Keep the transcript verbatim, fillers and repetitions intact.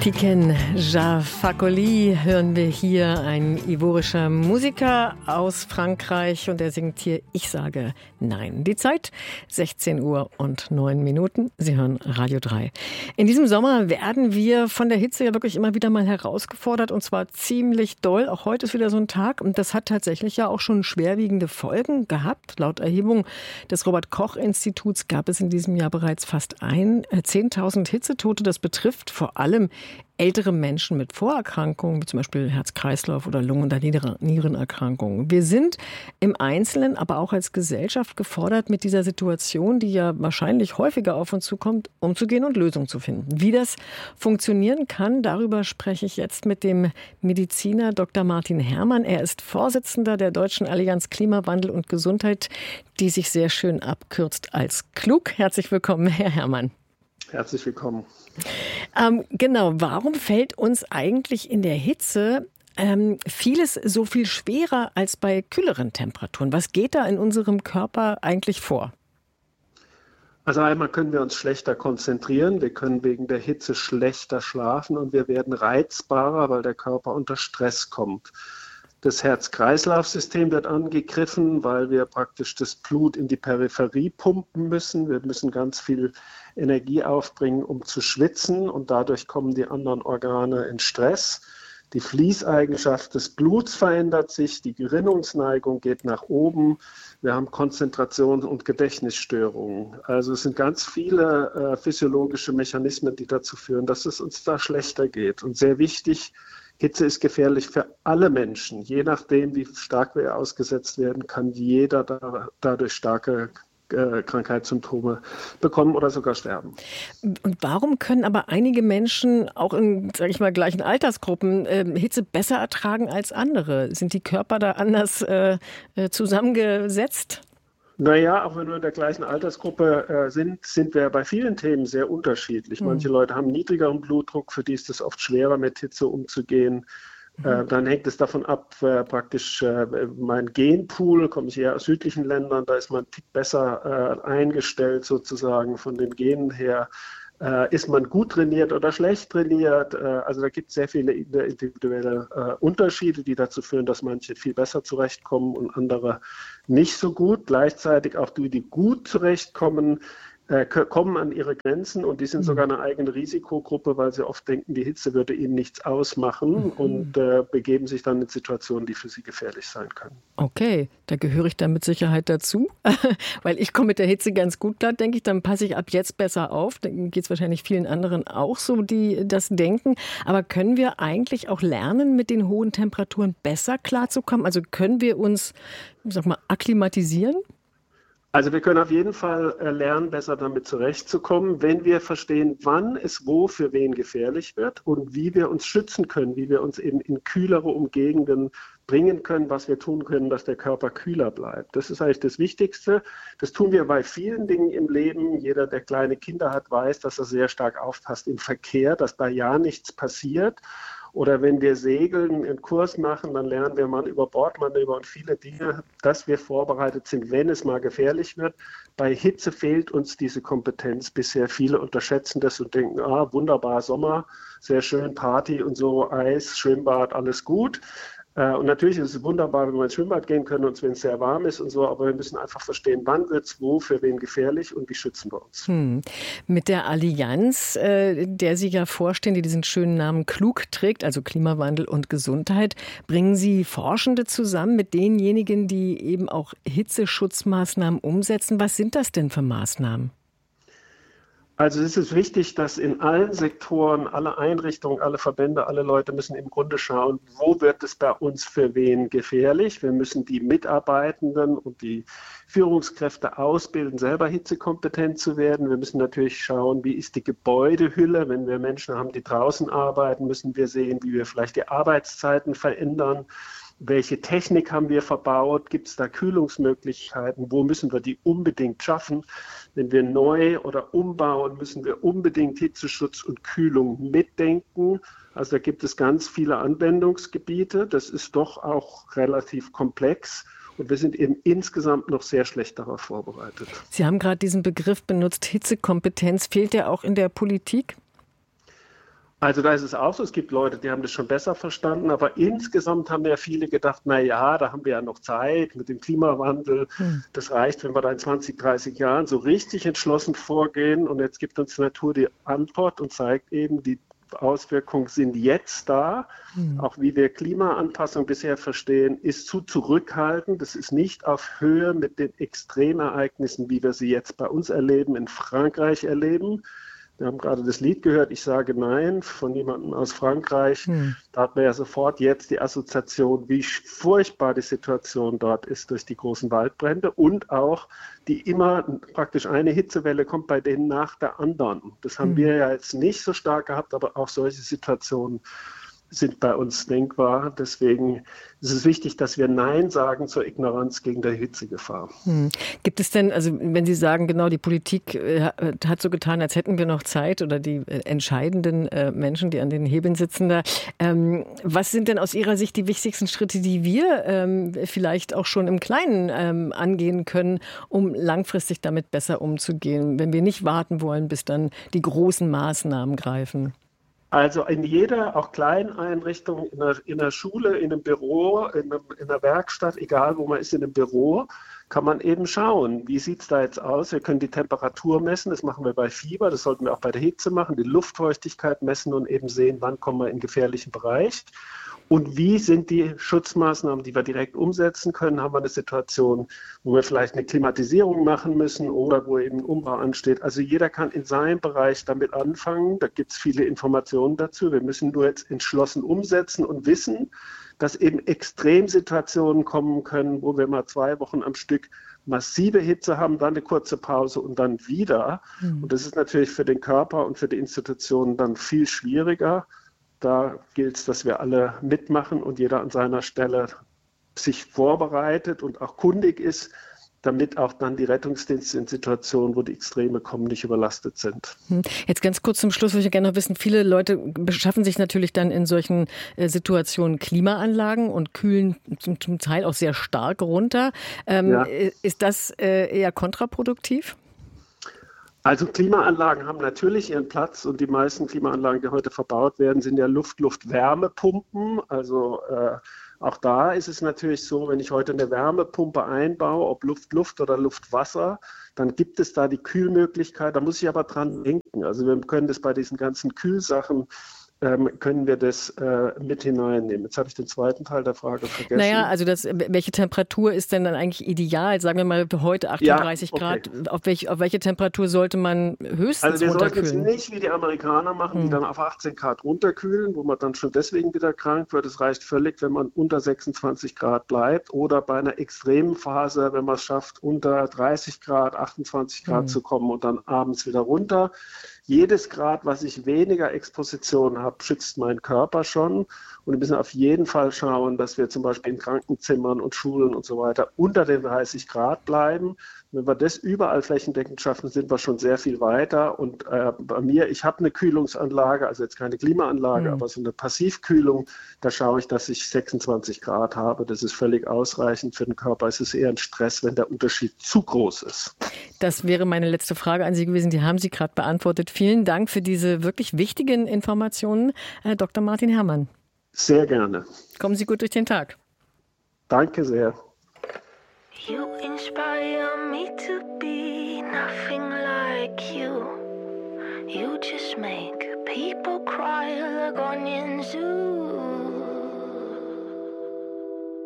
Tiken Jah Fakoly hören wir hier, ein ivorischer Musiker aus Frankreich, und er singt hier Ich sage Nein. Die Zeit sechzehn Uhr und neun Minuten. Sie hören Radio drei. In diesem Sommer werden wir von der Hitze ja wirklich immer wieder mal herausgefordert, und zwar ziemlich doll. Auch heute ist wieder so ein Tag, und das hat tatsächlich ja auch schon schwerwiegende Folgen gehabt. Laut Erhebung des Robert-Koch-Instituts gab es in diesem Jahr bereits fast ein, äh, zehntausend Hitzetote. Das betrifft vor allem ältere Menschen mit Vorerkrankungen, wie zum Beispiel Herz-Kreislauf- oder Lungen- oder Nierenerkrankungen. Wir sind im Einzelnen, aber auch als Gesellschaft gefordert, mit dieser Situation, die ja wahrscheinlich häufiger auf uns zukommt, umzugehen und Lösungen zu finden. Wie das funktionieren kann, darüber spreche ich jetzt mit dem Mediziner Doktor Martin Herrmann. Er ist Vorsitzender der Deutschen Allianz Klimawandel und Gesundheit, die sich sehr schön abkürzt als KLUG. Herzlich willkommen, Herr Herrmann. Herzlich willkommen. Ähm, genau, warum fällt uns eigentlich in der Hitze ähm, vieles so viel schwerer als bei kühleren Temperaturen? Was geht da in unserem Körper eigentlich vor? Also einmal können wir uns schlechter konzentrieren, wir können wegen der Hitze schlechter schlafen und wir werden reizbarer, weil der Körper unter Stress kommt. Das Herz-Kreislauf-System wird angegriffen, weil wir praktisch das Blut in die Peripherie pumpen müssen. Wir müssen ganz viel Energie aufbringen, um zu schwitzen, und dadurch kommen die anderen Organe in Stress. Die Fließeigenschaft des Bluts verändert sich, die Gerinnungsneigung geht nach oben. Wir haben Konzentrations- und Gedächtnisstörungen. Also es sind ganz viele äh, physiologische Mechanismen, die dazu führen, dass es uns da schlechter geht. Und sehr wichtig, Hitze ist gefährlich für alle Menschen. Je nachdem, wie stark wir ausgesetzt werden, kann jeder da, dadurch starke äh, Krankheitssymptome bekommen oder sogar sterben. Und warum können aber einige Menschen auch in, sage ich mal, gleichen Altersgruppen äh, Hitze besser ertragen als andere? Sind die Körper da anders äh, zusammengesetzt? Naja, auch wenn wir in der gleichen Altersgruppe äh, sind, sind wir bei vielen Themen sehr unterschiedlich. Mhm. Manche Leute haben niedrigeren Blutdruck, für die ist es oft schwerer, mit Hitze umzugehen. Mhm. Äh, dann hängt es davon ab, äh, praktisch äh, mein Genpool, komme ich eher aus südlichen Ländern, da ist man ein Tick besser äh, eingestellt sozusagen von den Genen her. Äh, ist man gut trainiert oder schlecht trainiert? Äh, also da gibt es sehr viele individuelle äh, Unterschiede, die dazu führen, dass manche viel besser zurechtkommen und andere nicht so gut. Gleichzeitig auch die, die gut zurechtkommen, äh, kommen an ihre Grenzen, und die sind mhm. sogar eine eigene Risikogruppe, weil sie oft denken, die Hitze würde ihnen nichts ausmachen mhm. und äh, begeben sich dann in Situationen, die für sie gefährlich sein können. Okay, da gehöre ich dann mit Sicherheit dazu, weil ich komme mit der Hitze ganz gut klar, denke ich, dann passe ich ab jetzt besser auf. Dann geht es wahrscheinlich vielen anderen auch so, die das denken. Aber können wir eigentlich auch lernen, mit den hohen Temperaturen besser klarzukommen? Also können wir uns, sag mal, akklimatisieren? Also wir können auf jeden Fall lernen, besser damit zurechtzukommen, wenn wir verstehen, wann es wo für wen gefährlich wird und wie wir uns schützen können, wie wir uns eben in kühlere Umgebungen bringen können, was wir tun können, dass der Körper kühler bleibt. Das ist eigentlich das Wichtigste. Das tun wir bei vielen Dingen im Leben. Jeder, der kleine Kinder hat, weiß, dass er sehr stark aufpasst im Verkehr, dass da ja nichts passiert. Oder wenn wir segeln, einen Kurs machen, dann lernen wir mal über Bordmanöver und viele Dinge, dass wir vorbereitet sind, wenn es mal gefährlich wird. Bei Hitze fehlt uns diese Kompetenz bisher. Viele unterschätzen das und denken, ah, wunderbar, Sommer, sehr schön, Party und so, Eis, Schwimmbad, alles gut. Und natürlich ist es wunderbar, wenn wir ins Schwimmbad gehen können und wenn es sehr warm ist und so, aber wir müssen einfach verstehen, wann wird es wo, für wen gefährlich und wie schützen wir uns. Hm. Mit der Allianz, äh, der Sie ja vorstehen, die diesen schönen Namen KLUG trägt, also Klimawandel und Gesundheit, bringen Sie Forschende zusammen mit denjenigen, die eben auch Hitzeschutzmaßnahmen umsetzen. Was sind das denn für Maßnahmen? Also es ist wichtig, dass in allen Sektoren, alle Einrichtungen, alle Verbände, alle Leute müssen im Grunde schauen, wo wird es bei uns für wen gefährlich. Wir müssen die Mitarbeitenden und die Führungskräfte ausbilden, selber hitzekompetent zu werden. Wir müssen natürlich schauen, wie ist die Gebäudehülle. Wenn wir Menschen haben, die draußen arbeiten, müssen wir sehen, wie wir vielleicht die Arbeitszeiten verändern. Welche Technik haben wir verbaut? Gibt es da Kühlungsmöglichkeiten? Wo müssen wir die unbedingt schaffen? Wenn wir neu oder umbauen, müssen wir unbedingt Hitzeschutz und Kühlung mitdenken. Also da gibt es ganz viele Anwendungsgebiete. Das ist doch auch relativ komplex. Und wir sind eben insgesamt noch sehr schlecht darauf vorbereitet. Sie haben gerade diesen Begriff benutzt, Hitzekompetenz. Fehlt der auch in der Politik? Also da ist es auch so, es gibt Leute, die haben das schon besser verstanden, aber insgesamt haben ja viele gedacht, na ja, da haben wir ja noch Zeit mit dem Klimawandel. Hm. Das reicht, wenn wir da in zwanzig, dreißig Jahren so richtig entschlossen vorgehen. Und jetzt gibt uns die Natur die Antwort und zeigt eben, die Auswirkungen sind jetzt da. Hm. Auch wie wir Klimaanpassung bisher verstehen, ist zu zurückhaltend. Das ist nicht auf Höhe mit den Extremereignissen, wie wir sie jetzt bei uns erleben, in Frankreich erleben. Wir haben gerade das Lied gehört, Ich sage Nein, von jemandem aus Frankreich. Hm. Da hat man ja sofort jetzt die Assoziation, wie furchtbar die Situation dort ist durch die großen Waldbrände und auch die immer praktisch eine Hitzewelle kommt bei denen nach der anderen. Das haben hm. wir ja jetzt nicht so stark gehabt, aber auch solche Situationen sind bei uns denkbar. Deswegen ist es wichtig, dass wir Nein sagen zur Ignoranz gegen die Hitzegefahr. Hm. Gibt es denn, also wenn Sie sagen, genau, die Politik äh, hat so getan, als hätten wir noch Zeit oder die äh, entscheidenden äh, Menschen, die an den Hebeln sitzen da, ähm, was sind denn aus Ihrer Sicht die wichtigsten Schritte, die wir ähm, vielleicht auch schon im Kleinen ähm, angehen können, um langfristig damit besser umzugehen, wenn wir nicht warten wollen, bis dann die großen Maßnahmen greifen? Also in jeder, auch kleinen Einrichtung, in der, in der Schule, in einem Büro, in, einem, in einer Werkstatt, egal wo man ist, in einem Büro, kann man eben schauen, wie sieht es da jetzt aus. Wir können die Temperatur messen, das machen wir bei Fieber, das sollten wir auch bei der Hitze machen, die Luftfeuchtigkeit messen und eben sehen, wann kommen wir in den gefährlichen Bereich. Und wie sind die Schutzmaßnahmen, die wir direkt umsetzen können? Haben wir eine Situation, wo wir vielleicht eine Klimatisierung machen müssen oder wo eben ein Umbau ansteht? Also jeder kann in seinem Bereich damit anfangen. Da gibt es viele Informationen dazu. Wir müssen nur jetzt entschlossen umsetzen und wissen, dass eben Extremsituationen kommen können, wo wir mal zwei Wochen am Stück massive Hitze haben, dann eine kurze Pause und dann wieder. Mhm. Und das ist natürlich für den Körper und für die Institutionen dann viel schwieriger. Da gilt es, dass wir alle mitmachen und jeder an seiner Stelle sich vorbereitet und auch kundig ist, damit auch dann die Rettungsdienste in Situationen, wo die Extreme kommen, nicht überlastet sind. Jetzt ganz kurz zum Schluss würde ich gerne noch wissen, viele Leute beschaffen sich natürlich dann in solchen äh, Situationen Klimaanlagen und kühlen zum, zum Teil auch sehr stark runter. Ähm, ja. Ist das äh, eher kontraproduktiv? Also Klimaanlagen haben natürlich ihren Platz und die meisten Klimaanlagen, die heute verbaut werden, sind ja Luft-Luft-Wärmepumpen. Also äh, auch da ist es natürlich so, wenn ich heute eine Wärmepumpe einbaue, ob Luft-Luft oder Luft-Wasser, dann gibt es da die Kühlmöglichkeit. Da muss ich aber dran denken. Also wir können das bei diesen ganzen Kühlsachen Ähm, können wir das äh, mit hineinnehmen. Jetzt habe ich den zweiten Teil der Frage vergessen. Naja, also das, welche Temperatur ist denn dann eigentlich ideal? Sagen wir mal heute achtunddreißig ja, okay. Grad. Auf, welch, auf welche Temperatur sollte man höchstens Also wir runterkühlen? sollten es nicht wie die Amerikaner machen, hm. die dann auf achtzehn Grad runterkühlen, wo man dann schon deswegen wieder krank wird. Es reicht völlig, wenn man unter sechsundzwanzig Grad bleibt oder bei einer extremen Phase, wenn man es schafft, unter dreißig Grad, achtundzwanzig Grad hm. zu kommen und dann abends wieder runter. Jedes Grad, was ich weniger Exposition habe, schützt meinen Körper schon. Und wir müssen auf jeden Fall schauen, dass wir zum Beispiel in Krankenzimmern und Schulen und so weiter unter den dreißig Grad bleiben. Wenn wir das überall flächendeckend schaffen, sind wir schon sehr viel weiter. Und äh, bei mir, ich habe eine Kühlungsanlage, also jetzt keine Klimaanlage, mhm. aber so eine Passivkühlung. Da schaue ich, dass ich sechsundzwanzig Grad habe. Das ist völlig ausreichend für den Körper. Es ist eher ein Stress, wenn der Unterschied zu groß ist. Das wäre meine letzte Frage an Sie gewesen. Die haben Sie gerade beantwortet. Vielen Dank für diese wirklich wichtigen Informationen, Herr Doktor Martin Herrmann. Sehr gerne. Kommen Sie gut durch den Tag. Danke sehr. You inspire me to be nothing like you. You just make people cry like onions.